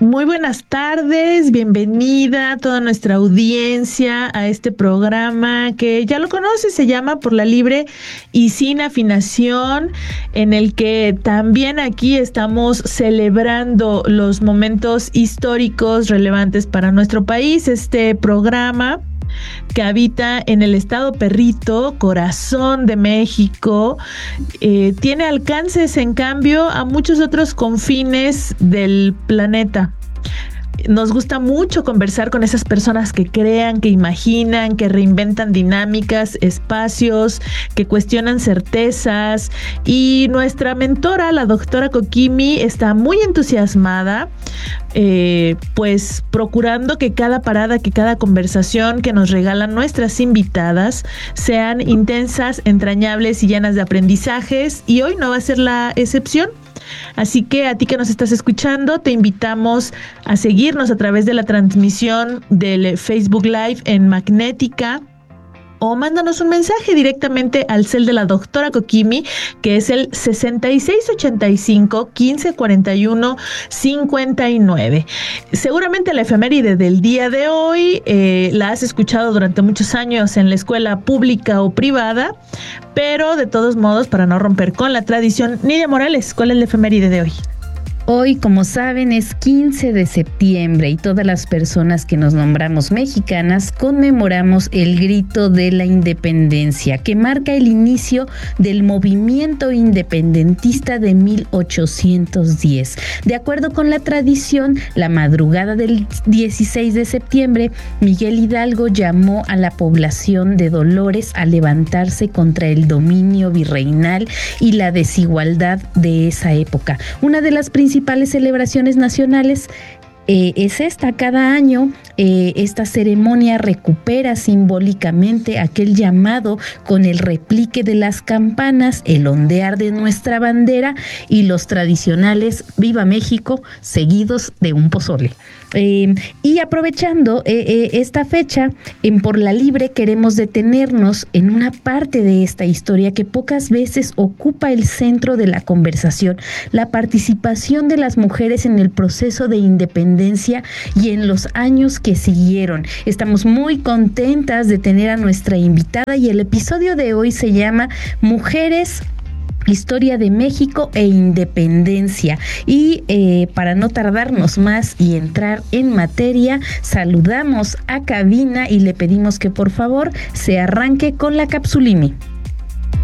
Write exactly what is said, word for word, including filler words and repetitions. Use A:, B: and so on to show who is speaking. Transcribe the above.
A: Muy buenas tardes, bienvenida a toda nuestra audiencia a este programa que ya lo conoce, se llama Por la Libre y Sin Afinación, en el que también aquí estamos celebrando los momentos históricos relevantes para nuestro país. Este programa que habita en el estado Perrito, corazón de México, eh, tiene alcances en cambio a muchos otros confines del planeta. Nos gusta mucho conversar con esas personas que crean, que imaginan, que reinventan dinámicas, espacios, que cuestionan certezas. Y nuestra mentora, la doctora Kokimi, está muy entusiasmada, eh, pues procurando que cada parada, que cada conversación que nos regalan nuestras invitadas sean intensas, entrañables y llenas de aprendizajes. Y hoy no va a ser la excepción. Así que a ti que nos estás escuchando, te invitamos a seguirnos a través de la transmisión del Facebook Live en Magnética, o mándanos un mensaje directamente al cel de la doctora Kokimi, que es el sesenta y seis ochenta y cinco, quince cuarenta y uno, cincuenta y nueve. Seguramente la efeméride del día de hoy eh, la has escuchado durante muchos años en la escuela pública o privada, pero de todos modos, para no romper con la tradición, Nidia Morales, ¿cuál es la efeméride de hoy?
B: Hoy, como saben, es quince de septiembre y todas las personas que nos nombramos mexicanas conmemoramos el grito de la independencia, que marca el inicio del movimiento independentista de mil ochocientos diez. De acuerdo con la tradición, la madrugada del dieciséis de septiembre, Miguel Hidalgo llamó a la población de Dolores a levantarse contra el dominio virreinal y la desigualdad de esa época. Una de las principales principales celebraciones nacionales eh, es esta. Cada año eh, esta ceremonia recupera simbólicamente aquel llamado con el replique de las campanas, el ondear de nuestra bandera y los tradicionales Viva México seguidos de un pozole. Eh, y aprovechando eh, eh, esta fecha, en Por la Libre queremos detenernos en una parte de esta historia que pocas veces ocupa el centro de la conversación: la participación de las mujeres en el proceso de independencia y en los años que siguieron. Estamos muy contentas de tener a nuestra invitada y el episodio de hoy se llama Mujeres, Historia de México e Independencia. Y eh, para no tardarnos más y entrar en materia, saludamos a cabina y le pedimos que por favor se arranque con la Capsulimi.